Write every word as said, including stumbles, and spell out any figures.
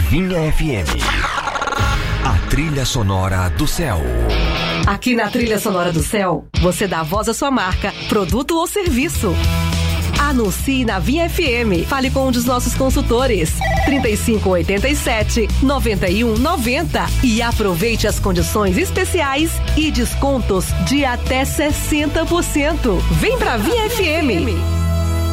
Vinha F M. A trilha sonora do céu. Aqui na Trilha Sonora do Céu, você dá voz à sua marca, produto ou serviço. Anuncie na Vinha F M. Fale com um dos nossos consultores. trinta e cinco, oitenta e sete, noventa e um, noventa. E aproveite as condições especiais e descontos de até sessenta por cento. Vem pra Vinha F M.